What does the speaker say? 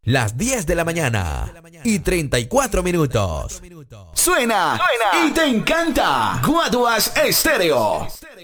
Las 10 de la mañana y 34 minutos. Suena y te encanta. Guaduas Estéreo.